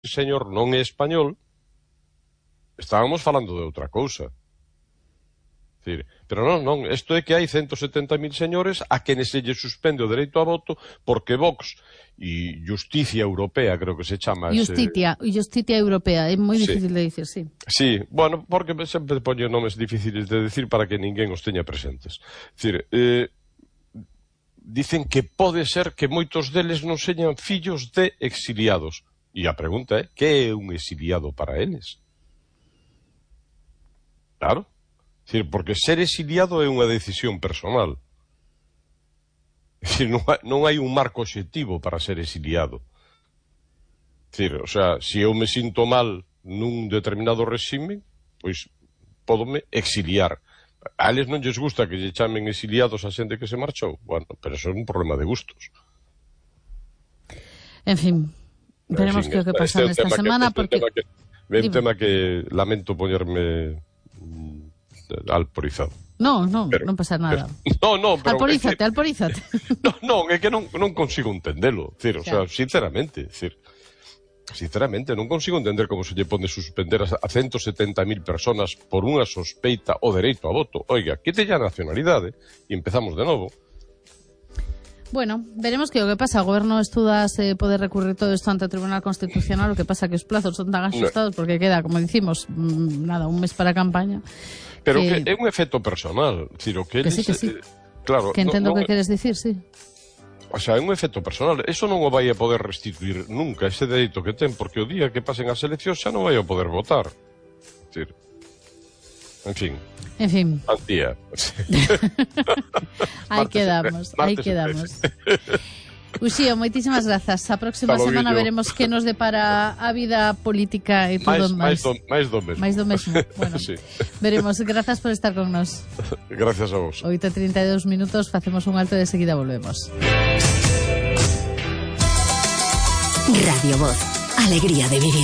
señor non é español, estábamos falando de outra cousa. Decir, pero non, isto é que hai 170.000 señores a quenes se lle suspende o dereito a voto porque Vox e Justicia Europea, creo que se chama... Justicia Europea, é moi difícil de dicir, sí. Sí, bueno, porque sempre poño nomes difíciles de decir para que ninguén os teña presentes. Decir, dicen que pode ser que moitos deles non señan fillos de exiliados. E a pregunta é, que é un exiliado para eles? Claro. Decir, porque ser exiliado é unha decisión personal. Decir, non hai un marco obxectivo para ser exiliado. Decir, o sea, se eu me sinto mal nun determinado regime, pois pódome exiliar. A eles non lles gusta que lle chamen exiliados a xente que se marchou. Bueno, pero eso é un problema de gustos. En fin, veremos que o que pasa nesta semana, porque... É un tema que lamento poñerme... alporizado. Non pasa nada. Pero alporízate. Non, é que non consigo entendelo. O sea, sinceramente, non consigo entender como se lle pode suspender a 170.000 personas por unha sospeita o dereito a voto. Oiga, quítelle a nacionalidade e empezamos de novo. Bueno, veremos que o que pasa. O goberno estuda se pode recurrir todo isto ante o Tribunal Constitucional. O que pasa que os plazos son tan asustados porque queda, como dicimos, un mes para a campaña. Pero que é un efecto personal. Decir, o que eles, que sí. Claro, que entendo que queres dicir, sí. O sea, é un efecto personal. Eso non o vai a poder restituir nunca, ese dereito que ten, porque o día que pasen as eleccións xa non vai a poder votar. Decir, en fin. Antía. Aí quedamos. Uxío, moitísimas grazas. A próxima semana veremos que nos depara a vida política e todo máis do mesmo. Bueno, sí. Veremos. Grazas por estar con nós. Gracias a vos. 8:32 minutos, facemos un alto e de seguida volvemos. Radio Voz, alegría de vivir.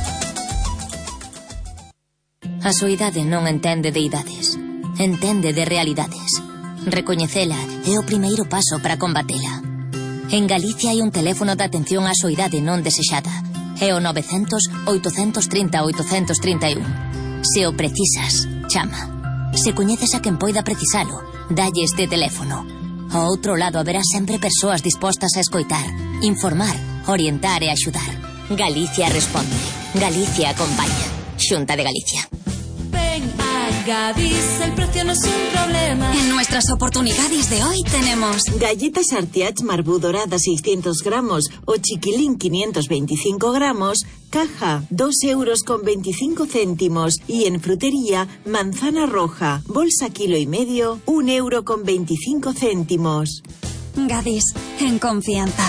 A soidade non entende de idades, entende de realidades. Recoñecela é o primeiro paso para combatela. En Galicia hai un teléfono de atención á soidade non desexada. É o 900-830-831. Se o precisas, chama. Se coñeces a quen poida precisalo, dalle este teléfono. Ao outro lado haberá sempre persoas dispostas a escoitar, informar, orientar e axudar. Galicia responde. Galicia acompaña. Xunta de Galicia. Ven a Gadis, el precio no es un problema. En nuestras oportunidades de hoy tenemos galletas Artiach Marbú dorada 600 gramos o chiquilín 525 gramos, caja 2,25 €. Y en frutería, manzana roja, bolsa 1,5 kg, 1,25 €. Gadis, en confianza.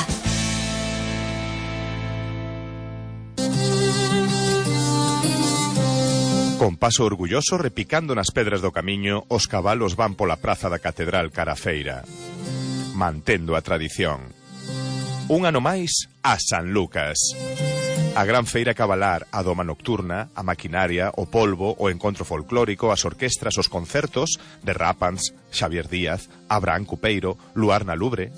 Con paso orgulloso repicando nas pedras do camiño, os cabalos van pola praza da Catedral cara a feira, mantendo a tradición. Un ano máis a San Lucas. A gran feira cabalar, a doma nocturna, a maquinaria, o polvo, o encontro folclórico, as orquestras, os concertos de Rápans, Xavier Díaz, Abraham Cupeiro, Luar na Lubre.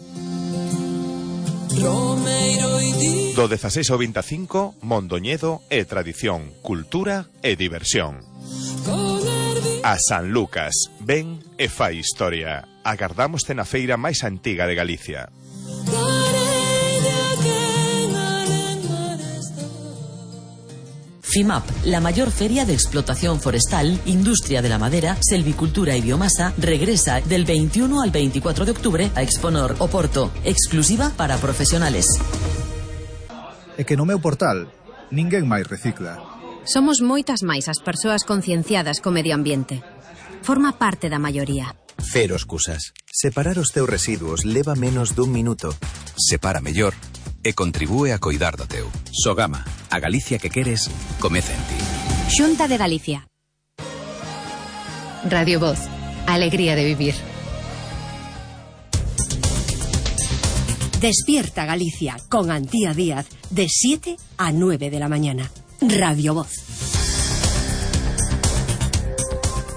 Do 16 ao 25, Mondoñedo e tradición, cultura e diversión. A San Lucas, ven e fai historia. Agardámoste na feira máis antiga de Galicia. FIMAP, la mayor feria de explotación forestal, industria de la madera, selvicultura y biomasa, regresa del 21 al 24 de octubre a Exponor, Oporto, exclusiva para profesionales. É que no meu portal, ninguén máis recicla. Somos moitas máis as persoas concienciadas co medio ambiente. Forma parte da maioría. Cero excusas. Separar os teus residuos leva menos dun minuto. Separa mellor e contribúe a coidar do teu. Sogama, a Galicia que queres, comeza en ti. Xunta de Galicia. Radio Voz, alegría de vivir. Despierta Galicia con Antía Díaz de 7 a 9 de la mañana. Radio Voz.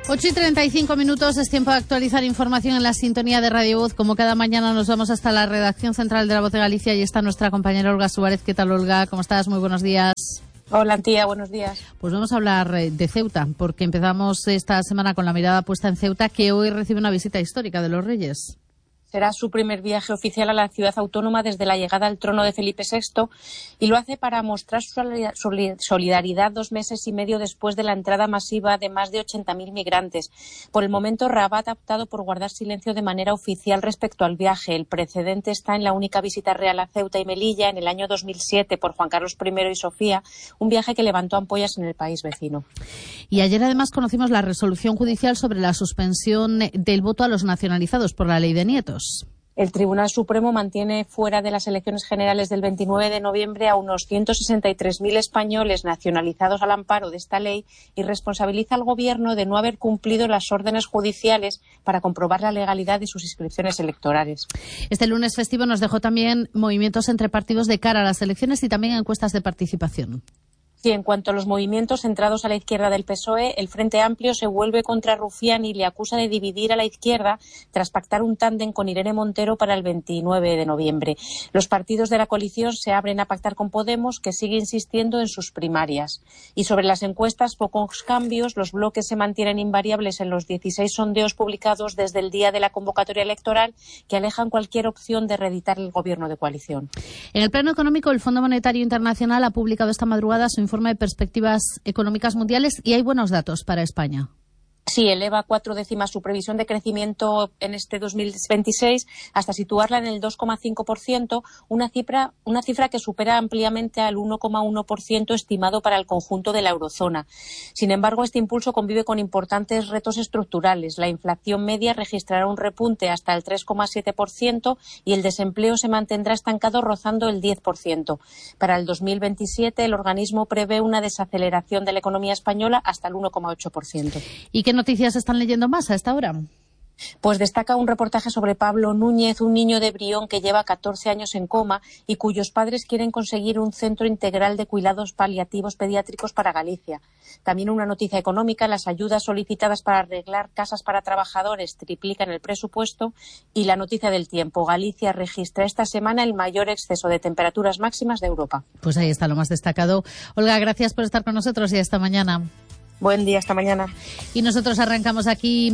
8:35, es tiempo de actualizar información en la sintonía de Radio Voz. Como cada mañana nos vamos hasta la redacción central de La Voz de Galicia y está nuestra compañera Olga Suárez. ¿Qué tal, Olga? ¿Cómo estás? Muy buenos días. Hola, tía, buenos días. Pues vamos a hablar de Ceuta, porque empezamos esta semana con la mirada puesta en Ceuta, que hoy recibe una visita histórica de los Reyes. Será su primer viaje oficial a la ciudad autónoma desde la llegada al trono de Felipe VI y lo hace para mostrar su solidaridad 2 meses y medio después de la entrada masiva de más de 80.000 migrantes. Por el momento, Rabat ha optado por guardar silencio de manera oficial respecto al viaje. El precedente está en la única visita real a Ceuta y Melilla en el año 2007 por Juan Carlos I y Sofía, un viaje que levantó ampollas en el país vecino. Y ayer además conocimos la resolución judicial sobre la suspensión del voto a los nacionalizados por la ley de nietos. El Tribunal Supremo mantiene fuera de las elecciones generales del 29 de noviembre a unos 163.000 españoles nacionalizados al amparo de esta ley y responsabiliza al Gobierno de no haber cumplido las órdenes judiciales para comprobar la legalidad de sus inscripciones electorales. Este lunes festivo nos dejó también movimientos entre partidos de cara a las elecciones y también encuestas de participación. Sí, en cuanto a los movimientos centrados a la izquierda del PSOE, el Frente Amplio se vuelve contra Rufián y le acusa de dividir a la izquierda tras pactar un tándem con Irene Montero para el 29 de noviembre. Los partidos de la coalición se abren a pactar con Podemos, que sigue insistiendo en sus primarias. Y sobre las encuestas, pocos cambios. Los bloques se mantienen invariables en los 16 sondeos publicados desde el día de la convocatoria electoral, que alejan cualquier opción de reeditar el gobierno de coalición. En el plano económico, el Fondo Monetario Internacional ha publicado esta madrugada su informe de perspectivas económicas mundiales y hay buenos datos para España. Sí, eleva 4 décimas su previsión de crecimiento en este 2026 hasta situarla en el 2,5%, una cifra que supera ampliamente al 1,1% estimado para el conjunto de la eurozona. Sin embargo, este impulso convive con importantes retos estructurales. La inflación media registrará un repunte hasta el 3,7% y el desempleo se mantendrá estancado rozando el 10%. Para el 2027, el organismo prevé una desaceleración de la economía española hasta el 1,8%. ¿Y qué noticias están leyendo más a esta hora? Pues destaca un reportaje sobre Pablo Núñez, un niño de Brión que lleva 14 años en coma y cuyos padres quieren conseguir un centro integral de cuidados paliativos pediátricos para Galicia. También una noticia económica: las ayudas solicitadas para arreglar casas para trabajadores triplican el presupuesto. Y la noticia del tiempo: Galicia registra esta semana el mayor exceso de temperaturas máximas de Europa. Pues ahí está lo más destacado. Olga, gracias por estar con nosotros y hasta mañana. Buen día, hasta mañana. Y nosotros arrancamos aquí,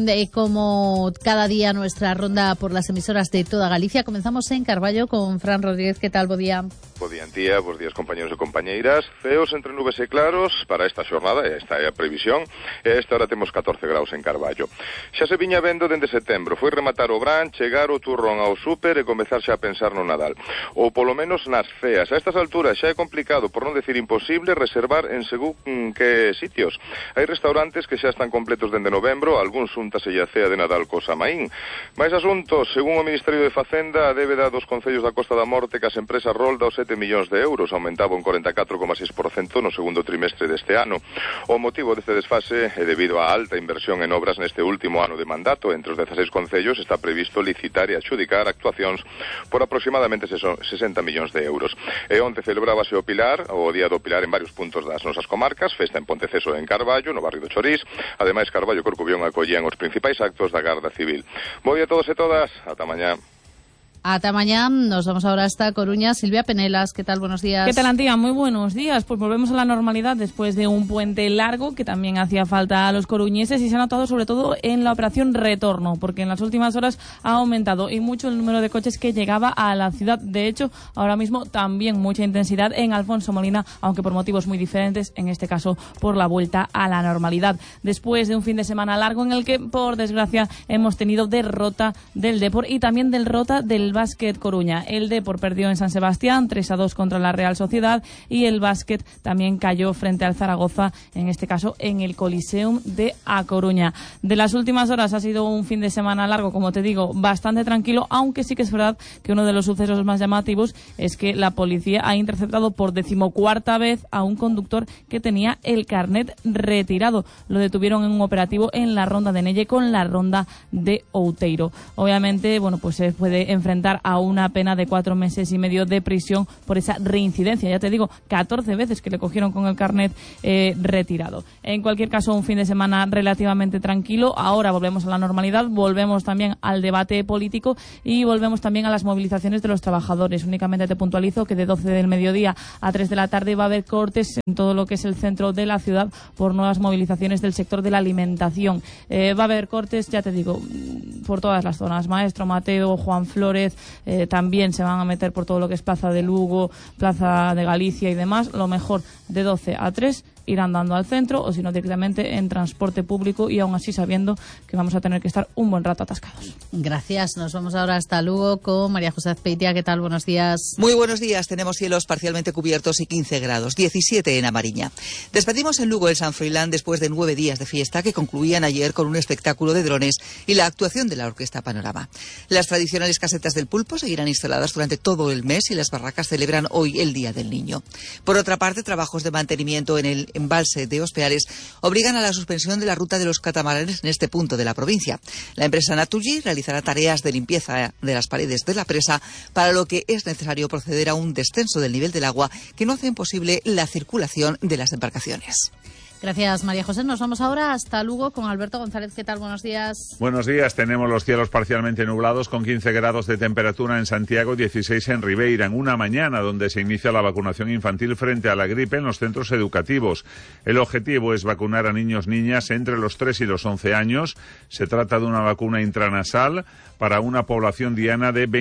como cada día, nuestra ronda por las emisoras de toda Galicia. Comenzamos en Carballo con Fran Rodríguez. ¿Qué tal? Bo día. Bo día, tía. Bos días, compañeros e compañeiras. Ceos entre nubes e claros para esta xornada, esta é a previsión. E esta hora temos 14 graus en Carballo. Xa se viña vendo dende setembro. Foi rematar o Bran, chegar o turrón ao súper e comezar xa a pensar no Nadal. Ou polo menos nas ceas. A estas alturas xa é complicado, por non decir imposible, reservar en según que sitios. Hai restaurantes que xa están completos dende novembro, algúns xúntaselle a cea de Nadal co Samaín. Mais asuntos: según o Ministerio de Facenda, a débeda dos concellos da Costa da Morte cas empresas rolda os 7 millóns de euros, aumentaba un 44,6% no segundo trimestre deste ano. O motivo deste desfase é debido á alta inversión en obras neste último ano de mandato. Entre os 16 concellos está previsto licitar e adxudicar actuacións por aproximadamente 60 millóns de euros. E onte celebrábase o Pilar, o Día do Pilar, en varios puntos das nosas comarcas, festa en Ponteceso e en Carballo, no barrio do Chorís. Ademais, Carballo e Corcubión acollían os principais actos da Garda Civil. Bo día a todos e todas, ata mañá. Hasta mañana. Nos vamos ahora hasta Coruña. Silvia Penelas, ¿qué tal? Buenos días. ¿Qué tal, Antía? Muy buenos días. Pues volvemos a la normalidad después de un puente largo que también hacía falta a los coruñeses y se ha notado sobre todo en la operación retorno, porque en las últimas horas ha aumentado y mucho el número de coches que llegaba a la ciudad. De hecho, ahora mismo también mucha intensidad en Alfonso Molina, aunque por motivos muy diferentes, en este caso por la vuelta a la normalidad. Después de un fin de semana largo en el que, por desgracia, hemos tenido derrota del Depor y también derrota del Básquet Coruña. El Depor perdió en San Sebastián 3-2 contra la Real Sociedad y el Básquet también cayó frente al Zaragoza, en este caso en el Coliseum de A Coruña. De las últimas horas ha sido un fin de semana largo, como te digo, bastante tranquilo, aunque sí que es verdad que uno de los sucesos más llamativos es que la policía ha interceptado por 14ª vez a un conductor que tenía el carnet retirado. Lo detuvieron en un operativo en la ronda de Nelle con la ronda de Outeiro. Obviamente, bueno, pues se puede enfrentar enfrentar a una pena de 4 meses y medio de prisión por esa reincidencia. Ya te digo, 14 veces que le cogieron con el carnet retirado. En cualquier caso, un fin de semana relativamente tranquilo. Ahora volvemos a la normalidad, volvemos también al debate político y volvemos también a las movilizaciones de los trabajadores. Únicamente te puntualizo que de 12 del mediodía a 3 de la tarde va a haber cortes en todo lo que es el centro de la ciudad por nuevas movilizaciones del sector de la alimentación. Va a haber cortes, ya te digo, por todas las zonas. Maestro, Mateo, Juan Flórez, también se van a meter por todo lo que es Plaza de Lugo, Plaza de Galicia y demás. Lo mejor, de 12 a 3 irán dando al centro, o si no directamente en transporte público, y aún así sabiendo que vamos a tener que estar un buen rato atascados. Gracias. Nos vamos ahora hasta Lugo con María José Azpeitia. ¿Qué tal? Buenos días. Muy buenos días. Tenemos cielos parcialmente cubiertos y 15 grados, 17 en A Mariña. Despedimos en Lugo el San Froilán después de 9 días de fiesta que concluían ayer con un espectáculo de drones y la actuación de la Orquesta Panorama. Las tradicionales casetas del pulpo seguirán instaladas durante todo el mes y las barracas celebran hoy el Día del Niño. Por otra parte, trabajos de mantenimiento en el embalse de Ospeares obligan a la suspensión de la ruta de los catamaranes en este punto de la provincia. La empresa Naturgy realizará tareas de limpieza de las paredes de la presa, para lo que es necesario proceder a un descenso del nivel del agua que no hace imposible la circulación de las embarcaciones. Gracias, María José. Nos vamos ahora hasta Lugo con Alberto González. ¿Qué tal? Buenos días. Buenos días. Tenemos los cielos parcialmente nublados con 15 grados de temperatura en Santiago, 16 en Ribeira, en una mañana donde se inicia la vacunación infantil frente a la gripe en los centros educativos. El objetivo es vacunar a niños-niñas entre los 3 y los 11 años. Se trata de una vacuna intranasal para una población diana de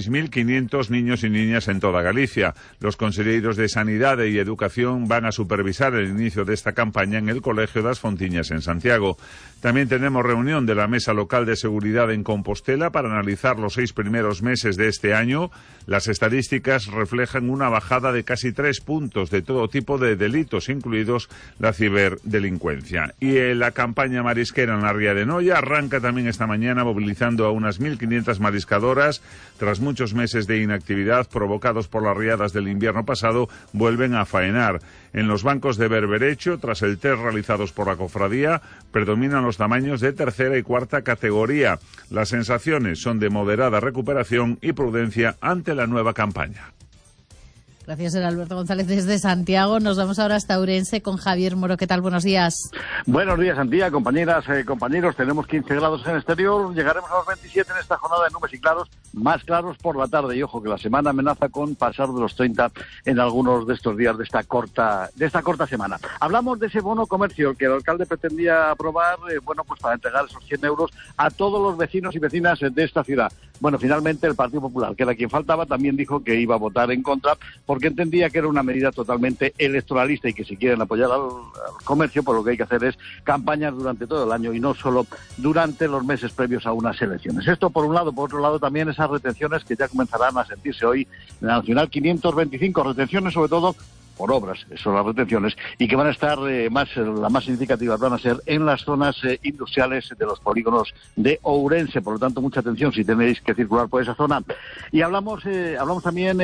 26.500 niños y niñas en toda Galicia. Los conselleiros de Sanidad y Educación van a supervisar el inicio de esta campaña en el Colegio das Fontiñas en Santiago. También tenemos reunión de la Mesa Local de Seguridad en Compostela para analizar los 6 primeros meses de este año. Las estadísticas reflejan una bajada de casi 3 puntos de todo tipo de delitos, incluidos la ciberdelincuencia. Y la campaña marisquera en la Ría de Noia arranca también esta mañana movilizando a unas 1.500 mariscadoras. Tras muchos meses de inactividad provocados por las riadas del invierno pasado, vuelven a faenar. En los bancos de Berberecho, tras el test realizados por la cofradía, predominan los tamaños de tercera y cuarta categoría. Las sensaciones son de moderada recuperación y prudencia ante la nueva campaña. Gracias, Alberto González desde Santiago. Nos vamos ahora hasta Ourense con Javier Moro. ¿Qué tal? Buenos días. Buenos días, Antía, compañeras, compañeros. Tenemos 15 grados en el exterior. Llegaremos a los 27 en esta jornada de nubes y claros, más claros por la tarde. Y ojo que la semana amenaza con pasar de los 30 en algunos de estos días de esta corta semana. Hablamos de ese bono comercio que el alcalde pretendía aprobar, pues para entregar esos 100 euros a todos los vecinos y vecinas de esta ciudad. Bueno, finalmente el Partido Popular, que era quien faltaba, también dijo que iba a votar en contra, porque entendía que era una medida totalmente electoralista y que si quieren apoyar al comercio, pues lo que hay que hacer es campañas durante todo el año y no solo durante los meses previos a unas elecciones. Esto por un lado. Por otro lado, también esas retenciones que ya comenzarán a sentirse hoy en la Nacional 525, retenciones sobre todo por obras, son las retenciones, y que van a estar las más significativas van a ser en las zonas industriales de los polígonos de Ourense. Por lo tanto, mucha atención si tenéis que circular por esa zona. Y hablamos también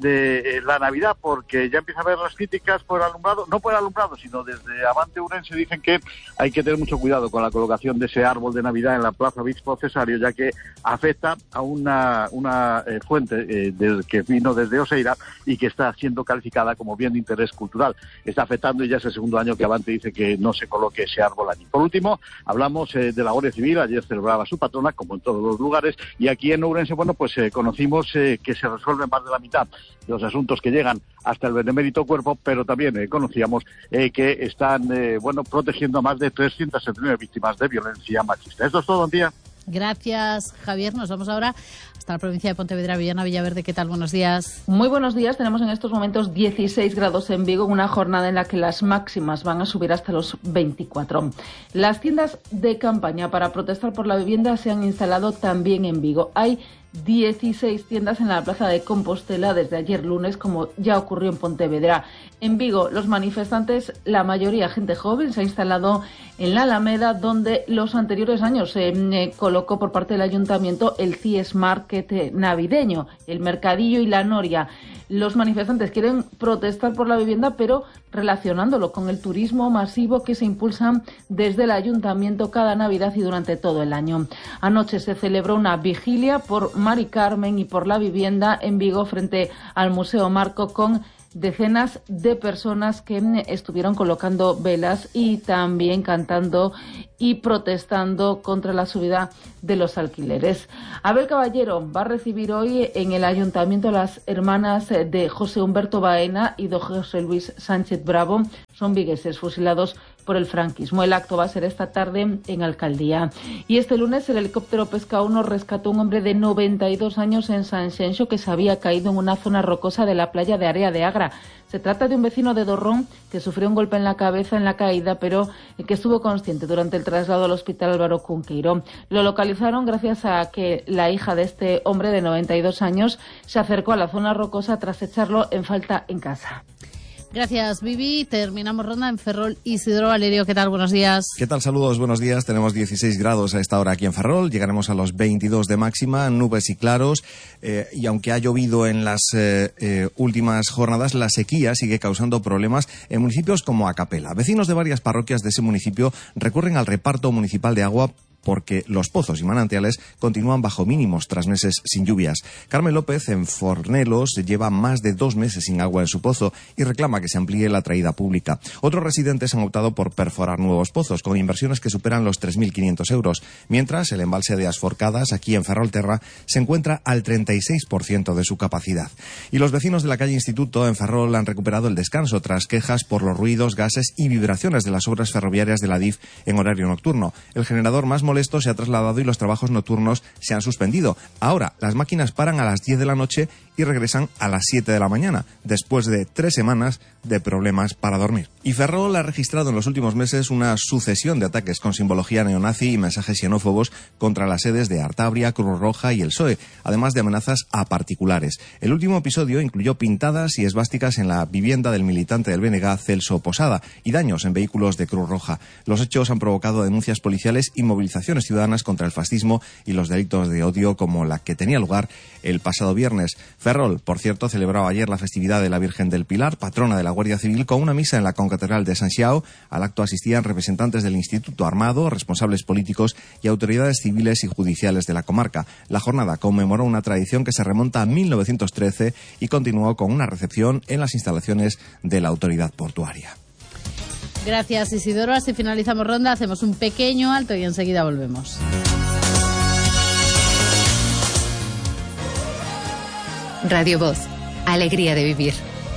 de la Navidad, porque ya empieza a haber las críticas por el alumbrado, no por el alumbrado, sino desde Avante Ourense dicen que hay que tener mucho cuidado con la colocación de ese árbol de Navidad en la Plaza Obispo Cesario, ya que afecta a una fuente que vino desde Oseira y que está siendo calificada como bien de interés cultural. Está afectando y ya es el segundo año que Avante dice que no se coloque ese árbol allí. Por último, hablamos de la Guardia Civil. Ayer celebraba su patrona, como en todos los lugares, y aquí en Ourense, conocimos que se resuelven más de la mitad de los asuntos que llegan hasta el benemérito cuerpo, pero también conocíamos que están protegiendo a más de 379 víctimas de violencia machista. Esto es todo, Antía. Gracias, Javier. Nos vamos ahora hasta la provincia de Pontevedra, Villana Villaverde. ¿Qué tal? Buenos días. Muy buenos días. Tenemos en estos momentos 16 grados en Vigo, una jornada en la que las máximas van a subir hasta los 24. Las tiendas de campaña para protestar por la vivienda se han instalado también en Vigo. Hay 16 tiendas en la plaza de Compostela desde ayer lunes, como ya ocurrió en Pontevedra. En Vigo, los manifestantes, la mayoría gente joven, se ha instalado en la Alameda, donde los anteriores años se colocó por parte del ayuntamiento el CIES Market navideño, el mercadillo y la noria. Los manifestantes quieren protestar por la vivienda, pero relacionándolo con el turismo masivo que se impulsa desde el ayuntamiento cada Navidad y durante todo el año. Anoche se celebró una vigilia por Mari Carmen y por la vivienda en Vigo frente al Museo Marco, con decenas de personas que estuvieron colocando velas y también cantando y protestando contra la subida de los alquileres. Abel Caballero va a recibir hoy en el ayuntamiento a las hermanas de José Humberto Baena y de José Luis Sánchez Bravo. Son vigueses fusilados por el franquismo. El acto va a ser esta tarde en Alcaldía. Y este lunes el helicóptero Pesca 1 rescató a un hombre de 92 años en Sanxenxo que se había caído en una zona rocosa de la playa de Area de Agra. Se trata de un vecino de Dorrón que sufrió un golpe en la cabeza en la caída, pero que estuvo consciente durante el traslado al hospital Álvaro Cunqueiro. Lo localizaron gracias a que la hija de este hombre de 92 años se acercó a la zona rocosa tras echarlo en falta en casa. Gracias, Vivi. Terminamos ronda en Ferrol. Isidro Valerio, ¿qué tal? Buenos días. ¿Qué tal? Saludos, buenos días. Tenemos 16 grados a esta hora aquí en Ferrol. Llegaremos a los 22 de máxima, nubes y claros. Y aunque ha llovido en las últimas jornadas, la sequía sigue causando problemas en municipios como Acapela. Vecinos de varias parroquias de ese municipio recurren al reparto municipal de agua porque los pozos y manantiales continúan bajo mínimos tras meses sin lluvias. Carmen López, en Fornelos, lleva más de 2 meses sin agua en su pozo y reclama que se amplíe la traída pública. Otros residentes han optado por perforar nuevos pozos, con inversiones que superan los 3.500 euros, mientras el embalse de Asforcadas, aquí en Ferrolterra, se encuentra al 36% de su capacidad. Y los vecinos de la calle Instituto, en Ferrol, han recuperado el descanso tras quejas por los ruidos, gases y vibraciones de las obras ferroviarias de la DIF en horario nocturno. El generador más molesto se ha trasladado y los trabajos nocturnos se han suspendido. Ahora, las máquinas paran a las 10 de la noche y regresan a las 7 de la mañana, después de 3 semanas de problemas para dormir. Y Ferrol ha registrado en los últimos meses una sucesión de ataques con simbología neonazi y mensajes xenófobos contra las sedes de Artabria, Cruz Roja y el PSOE, además de amenazas a particulares. El último episodio incluyó pintadas y esvásticas en la vivienda del militante del BNG, Celso Posada, y daños en vehículos de Cruz Roja. Los hechos han provocado denuncias policiales y movilizaciones ciudadanas contra el fascismo y los delitos de odio, como la que tenía lugar el pasado viernes. Ferrol, por cierto, celebraba ayer la festividad de la Virgen del Pilar, patrona de la Guardia Civil, con una misa en la concatedral de San Xiao. Al acto asistían representantes del Instituto Armado, responsables políticos y autoridades civiles y judiciales de la comarca. La jornada conmemoró una tradición que se remonta a 1913 y continuó con una recepción en las instalaciones de la autoridad portuaria. Gracias, Isidoro. Así finalizamos ronda, hacemos un pequeño alto y enseguida volvemos. Radio Voz. Alegría de vivir.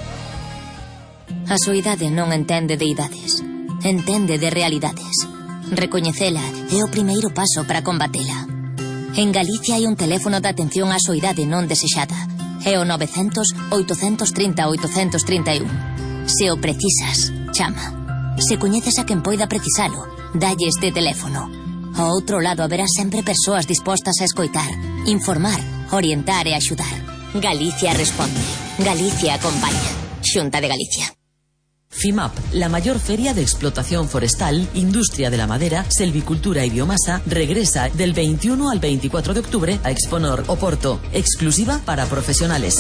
A súa idade non entende de idades, entende de realidades. Recoñecela é o primeiro paso para combatela. En Galicia hai un teléfono de atención á súa idade non desexada. É o 900 830 831. Se o precisas, chama. Se coñeces a quen poida precisalo, dalle este teléfono. Ao outro lado haberá sempre persoas dispostas a escoitar, informar, orientar e axudar. Galicia responde. Galicia acompaña. Xunta de Galicia. FIMAP, la mayor feria de explotación forestal, industria de la madera, selvicultura y biomasa, regresa del 21 al 24 de octubre a Exponor, Oporto, exclusiva para profesionales.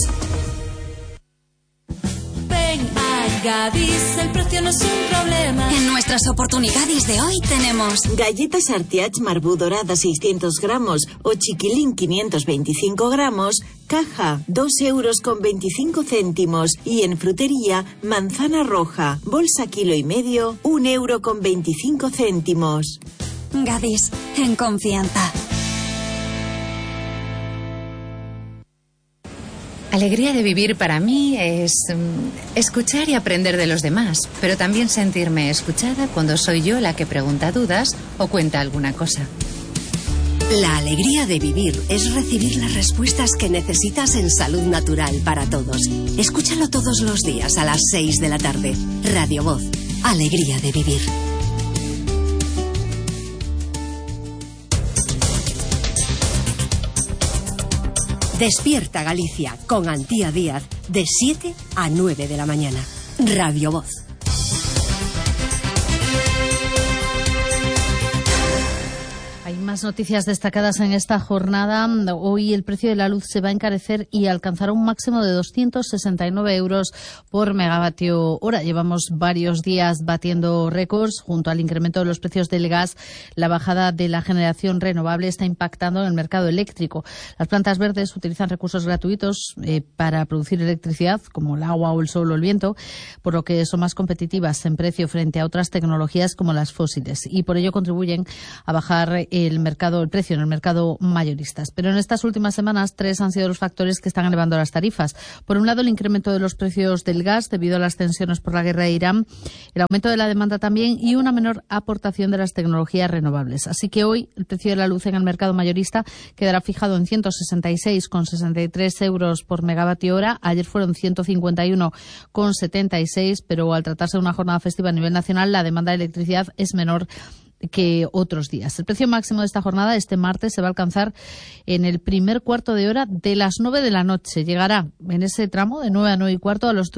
Ven a Gadis, el precio no es un problema. En nuestras oportunidades de hoy tenemos galletas Artiach Marbú dorada 600 gramos o chiquilín 525 gramos, caja 2,25 euros y en frutería manzana roja, bolsa 1,5 kilos, 1,25 euros. Gadis, en confianza. Alegría de vivir para mí es escuchar y aprender de los demás, pero también sentirme escuchada cuando soy yo la que pregunta dudas o cuenta alguna cosa. La alegría de vivir es recibir las respuestas que necesitas en Salud Natural para todos. Escúchalo todos los días a las 6 de la tarde. Radio Voz. Alegría de vivir. Despierta Galicia con Antía Díaz de 7 a 9 de la mañana. Radio Voz. Hay más noticias destacadas en esta jornada. Hoy el precio de la luz se va a encarecer y alcanzará un máximo de 269 euros por megavatio hora. Llevamos varios días batiendo récords. Junto al incremento de los precios del gas, la bajada de la generación renovable está impactando en el mercado eléctrico. Las plantas verdes utilizan recursos gratuitos para producir electricidad, como el agua o el sol o el viento, por lo que son más competitivas en precio frente a otras tecnologías como las fósiles, y por ello contribuyen a bajar el precio en el mercado mayoristas. Pero en estas últimas semanas, 3 han sido los factores que están elevando las tarifas. Por un lado, el incremento de los precios del gas debido a las tensiones por la guerra de Irán, el aumento de la demanda también y una menor aportación de las tecnologías renovables. Así que hoy el precio de la luz en el mercado mayorista quedará fijado en 166,63 euros por megavatio hora. Ayer fueron 151,76, pero al tratarse de una jornada festiva a nivel nacional, la demanda de electricidad es menor que otros días. El precio máximo de esta jornada, este martes, se va a alcanzar en el primer cuarto de hora de las 9 de la noche. Llegará en ese tramo de 9 a 9 y cuarto a los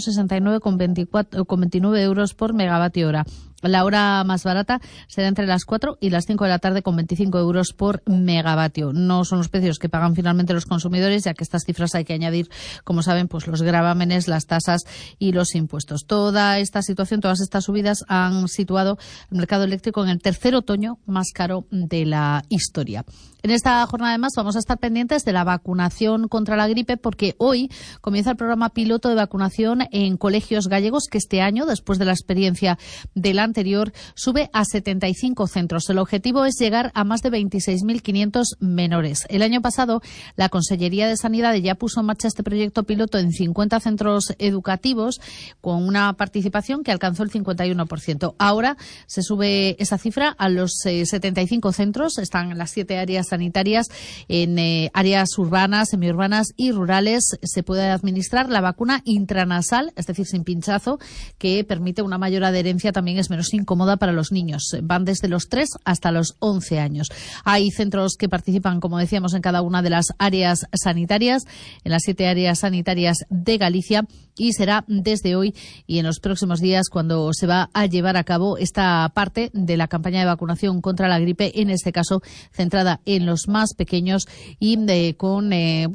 269,29 euros por megavatio hora. La hora más barata será entre las 4 y las 5 de la tarde con 25 euros por megavatio. No son los precios que pagan finalmente los consumidores, ya que estas cifras hay que añadir, como saben, pues los gravámenes, las tasas y los impuestos. Toda esta situación, todas estas subidas han situado el mercado eléctrico en el tercer otoño más caro de la historia. En esta jornada, además, vamos a estar pendientes de la vacunación contra la gripe, porque hoy comienza el programa piloto de vacunación en colegios gallegos, que este año, después de la experiencia del anterior, sube a 75 centros. El objetivo es llegar a más de 26.500 menores. El año pasado, la Consellería de Sanidad ya puso en marcha este proyecto piloto en 50 centros educativos, con una participación que alcanzó el 51%. Ahora se sube esa cifra a los 75 centros. Están las 7 áreas sanitarias. En áreas urbanas, semiurbanas y rurales se puede administrar la vacuna intranasal, es decir, sin pinchazo, que permite una mayor adherencia. También es menos incómoda para los niños. Van desde los 3 hasta los 11 años. Hay centros que participan, como decíamos, en cada una de las áreas sanitarias, en las 7 áreas sanitarias de Galicia, y será desde hoy y en los próximos días cuando se va a llevar a cabo esta parte de la campaña de vacunación contra la gripe, en este caso centrada en los más pequeños y con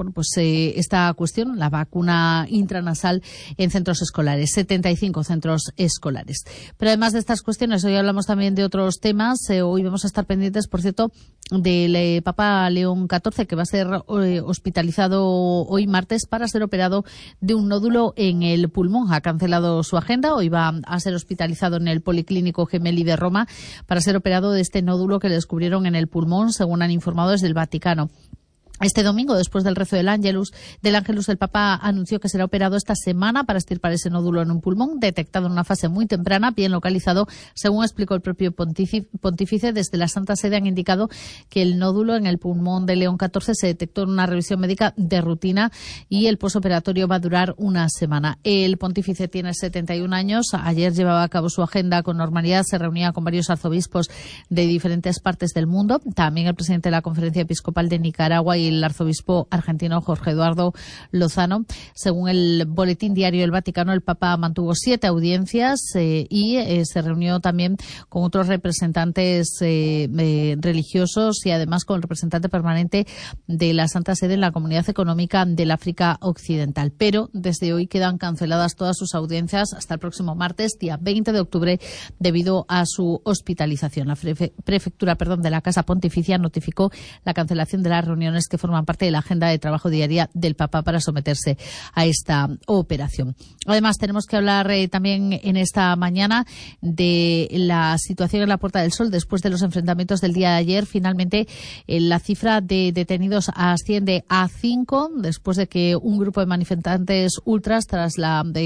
esta cuestión, la vacuna intranasal en centros escolares, 75 centros escolares. Pero además de estas cuestiones, hoy hablamos también de otros temas. Hoy vamos a estar pendientes, por cierto, del Papa León XIV, que va a ser hospitalizado hoy martes para ser operado de un nódulo en el pulmón. Ha cancelado su agenda. Hoy va a ser hospitalizado en el Policlínico Gemelli de Roma para ser operado de este nódulo que le descubrieron en el pulmón, según han informado desde el Vaticano. Este domingo, después del rezo del Ángelus, el Papa anunció que será operado esta semana para extirpar ese nódulo en un pulmón, detectado en una fase muy temprana, bien localizado, según explicó el propio pontífice. Desde la Santa Sede han indicado que el nódulo en el pulmón de León XIV se detectó en una revisión médica de rutina y el posoperatorio va a durar una semana. El pontífice tiene 71 años. Ayer llevaba a cabo su agenda con normalidad, se reunía con varios arzobispos de diferentes partes del mundo, también el presidente de la Conferencia Episcopal de Nicaragua y el arzobispo argentino Jorge Eduardo Lozano. Según el Boletín Diario del Vaticano, el Papa mantuvo 7 audiencias y se reunió también con otros representantes religiosos y además con el representante permanente de la Santa Sede en la Comunidad Económica del África Occidental. Pero desde hoy quedan canceladas todas sus audiencias hasta el próximo martes, día 20 de octubre, debido a su hospitalización. La prefectura de la Casa Pontificia notificó la cancelación de las reuniones que forman parte de la agenda de trabajo diaria del Papa para someterse a esta operación. Además, tenemos que hablar también en esta mañana de la situación en la Puerta del Sol después de los enfrentamientos del día de ayer. Finalmente, la cifra de detenidos asciende a 5 después de que un grupo de manifestantes ultras, tras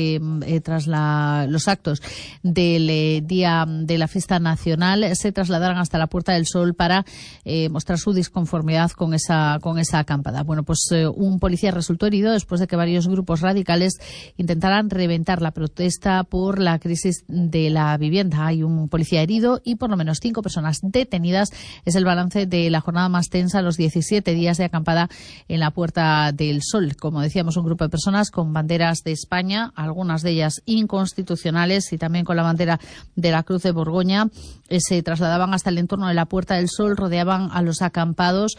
los actos del día de la fiesta nacional, se trasladaran hasta la Puerta del Sol para mostrar su disconformidad con esa con esa acampada. Bueno, pues un policía resultó herido después de que varios grupos radicales intentaran reventar la protesta por la crisis de la vivienda. Hay un policía herido y por lo menos 5 personas detenidas. Es el balance de la jornada más tensa, los 17 días de acampada en la Puerta del Sol. Como decíamos, un grupo de personas con banderas de España, algunas de ellas inconstitucionales, y también con la bandera de la Cruz de Borgoña, se trasladaban hasta el entorno de la Puerta del Sol, rodeaban a los acampados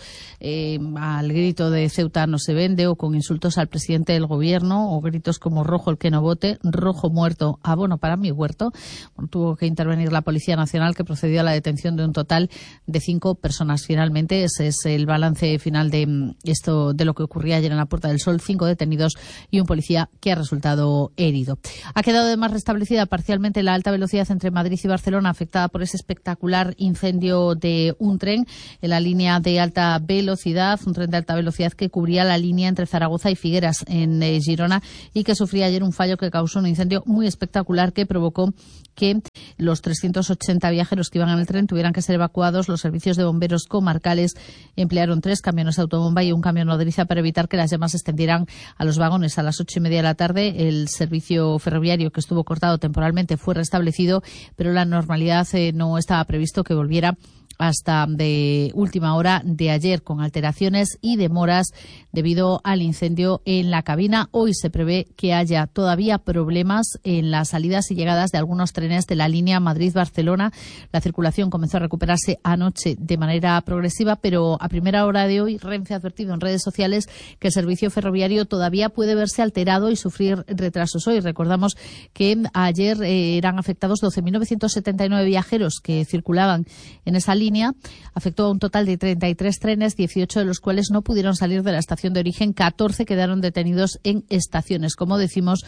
al grito de Ceuta no se vende, o con insultos al presidente del gobierno, o gritos como rojo el que no vote, rojo muerto, abono para mi huerto. Bueno, tuvo que intervenir la Policía Nacional, que procedió a la detención de un total de 5 personas. Finalmente, ese es el balance final de esto, de lo que ocurría ayer en la Puerta del Sol: 5 detenidos y un policía que ha resultado herido. Ha quedado además restablecida parcialmente la alta velocidad entre Madrid y Barcelona, afectada por ese espectacular incendio de un tren en la línea de alta velocidad, un tren de alta velocidad que cubría la línea entre Zaragoza y Figueras en Girona, y que sufría ayer un fallo que causó un incendio muy espectacular que provocó que los 380 viajeros que iban en el tren tuvieran que ser evacuados. Los servicios de bomberos comarcales emplearon 3 camiones autobomba y un camión nodriza para evitar que las llamas se extendieran a los vagones. A las 8:30 de la tarde, el servicio ferroviario, que estuvo cortado temporalmente, fue restablecido, pero la normalidad no estaba previsto que volviera hasta de última hora de ayer, con alteraciones y demoras debido al incendio en la cabina. Hoy se prevé que haya todavía problemas en las salidas y llegadas de algunos trenes de la línea Madrid-Barcelona. La circulación comenzó a recuperarse anoche de manera progresiva, pero a primera hora de hoy Renfe ha advertido en redes sociales que el servicio ferroviario todavía puede verse alterado y sufrir retrasos. Hoy recordamos que ayer eran afectados 12.979 viajeros que circulaban en esa línea. Afectó a un total de 33 trenes, 18 de los cuales no pudieron salir de la estación de origen, 14 quedaron detenidos en estaciones. Como decimos,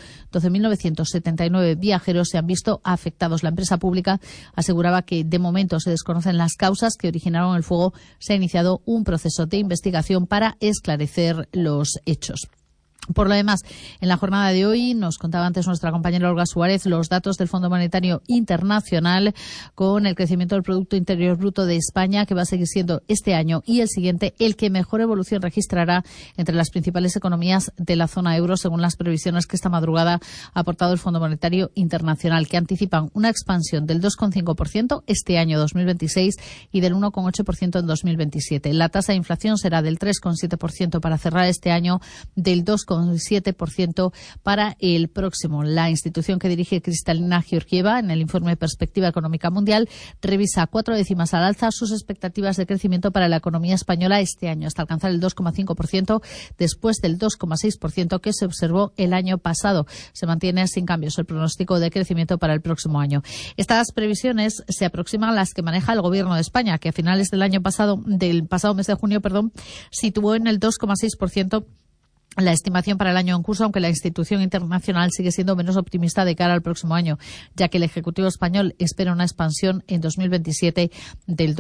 12.979 viajeros se han visto afectados. La empresa pública aseguraba que de momento se desconocen las causas que originaron el fuego. Se ha iniciado un proceso de investigación para esclarecer los hechos. Por lo demás, en la jornada de hoy, nos contaba antes nuestra compañera Olga Suárez, los datos del Fondo Monetario Internacional, con el crecimiento del Producto Interior Bruto de España, que va a seguir siendo este año y el siguiente el que mejor evolución registrará entre las principales economías de la zona euro, según las previsiones que esta madrugada ha aportado el Fondo Monetario Internacional, que anticipan una expansión del 2,5% este año 2026 y del 1,8% en 2027. La tasa de inflación será del 3,7% para cerrar este año, del 2,7% para el próximo. La institución que dirige Cristalina Georgieva, en el informe Perspectiva Económica Mundial, revisa 4 décimas al alza sus expectativas de crecimiento para la economía española este año, hasta alcanzar el 2,5% después del 2,6% que se observó el año pasado. Se mantiene sin cambios el pronóstico de crecimiento para el próximo año. Estas previsiones se aproximan a las que maneja el Gobierno de España, que a finales del pasado mes de junio, situó en el 2,6% la estimación para el año en curso, aunque la institución internacional sigue siendo menos optimista de cara al próximo año, ya que el Ejecutivo español espera una expansión en 2027 del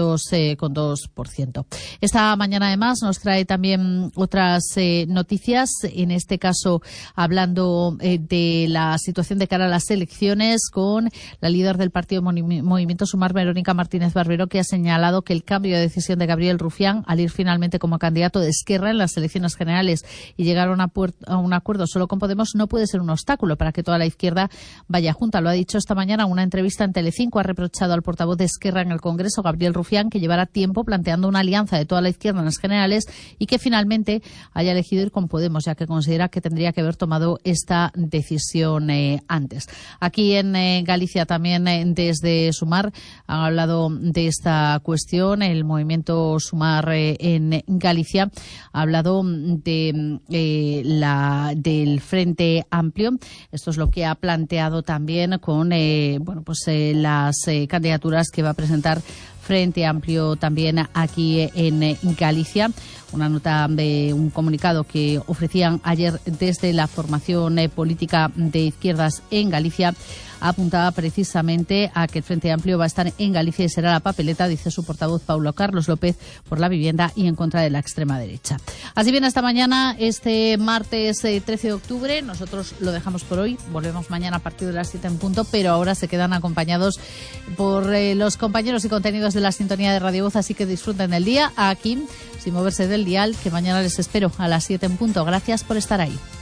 2,2%. Esta mañana, además, nos trae también otras noticias, en este caso hablando de la situación de cara a las elecciones, con la líder del partido Movimiento Sumar, Verónica Martínez Barbero, que ha señalado que el cambio de decisión de Gabriel Rufián al ir finalmente como candidato de Esquerra en las elecciones generales y llegar a un acuerdo solo con Podemos no puede ser un obstáculo para que toda la izquierda vaya junta. Lo ha dicho esta mañana en una entrevista en Telecinco. Ha reprochado al portavoz de Esquerra en el Congreso, Gabriel Rufián, que llevara tiempo planteando una alianza de toda la izquierda en las generales y que finalmente haya elegido ir con Podemos, ya que considera que tendría que haber tomado esta decisión antes. Aquí en Galicia también, desde Sumar, han hablado de esta cuestión. El movimiento Sumar en Galicia ha hablado del Frente Amplio. Esto es lo que ha planteado también con las candidaturas que va a presentar Frente Amplio también aquí en Galicia. Una nota de un comunicado que ofrecían ayer desde la formación política de izquierdas en Galicia apuntaba precisamente a que el Frente Amplio va a estar en Galicia y será la papeleta, dice su portavoz Paulo Carlos López, por la vivienda y en contra de la extrema derecha. Así bien, hasta mañana, este martes 13 de octubre. Nosotros lo dejamos por hoy. Volvemos mañana a partir de las 7 en punto, pero ahora se quedan acompañados por los compañeros y contenidos de la sintonía de Radio Voz, así que disfruten del día aquí, sin moverse del el dial, que mañana les espero a las 7 en punto. Gracias por estar ahí.